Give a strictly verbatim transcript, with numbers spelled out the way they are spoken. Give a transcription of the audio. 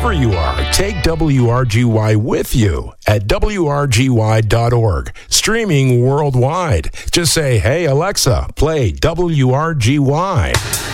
wherever you are, take W R G Y with you at W R G Y dot org. Streaming worldwide. Just say, hey, Alexa, play W R G Y.